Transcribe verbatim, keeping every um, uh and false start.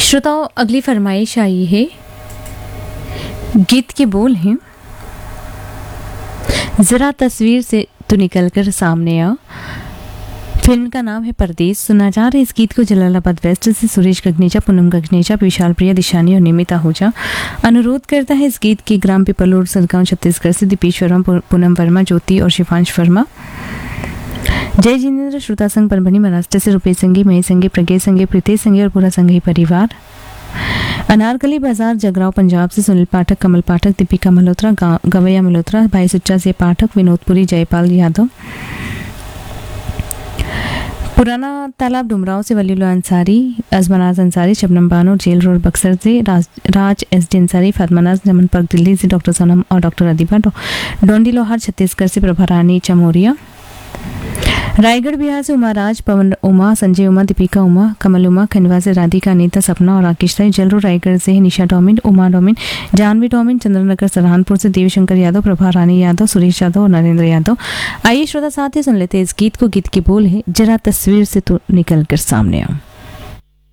श्रोताओं, अगली फरमाइश आई है। गीत के बोल हैं, जरा तस्वीर से तू निकल कर सामने आ। फिल्म का नाम है परदेश। सुना जा रहे इस गीत को जलालाबाद वेस्ट से सुरेश गगनेचा, पूनम गगनेचा, विशाल प्रिया, दिशानी और निमिता आहूजा। अनुरोध करता है इस गीत के ग्राम पिपलोड, सरगांव, छत्तीसगढ़ से दीपेश वर्मा, पूनम वर्मा, ज्योति और शिफांश वर्मा। जय जिनेन्द्र श्रोता संघ परभनी महाराष्ट्र से रुपेश संघी, महेश संघी, प्रज्ञा संघी, प्रीतेश संघी और पूरा संघी परिवार। अनारकली बाजार जगराव पंजाब से सुनील पाठक, कमल पाठक, दीपिका मल्होत्रा, गवैया मल्होत्रा, भाई सुच्चा से पाठक, विनोदपुरी, जयपाल यादव। पुराना तालाब डुमराव से वलीउल्लाह अंसारी, अजमनाज अंसारी, शबनम बानो, जेल रोड बक्सर से राज, राज एस डी अंसारी, फातमानाज नमन पार्क दिल्ली से डॉक्टर सोनम और डॉक्टर अदीबा। डोंडी लोहार छत्तीसगढ़ से प्रभा रानी चमोरिया। रायगढ़ बिहार से उमा राज, पवन उमा, संजय उमा, दीपिका उमा, कमल उमा। खंडवा से राधिका, अनीता, सपना और राकेश राय। जलरो रायगढ़ से है निशा domain, Uma domain, Janvi domain. Chandranagar सलहानपुर से देवशंकर यादव, प्रभा रानी यादव, सुरेश यादव और नरेंद्र यादव। आइए श्रोता साथ ही सुन लेते हैं इस गीत को। गीत के बोल है, जरा तस्वीर से तू निकल कर सामने आ।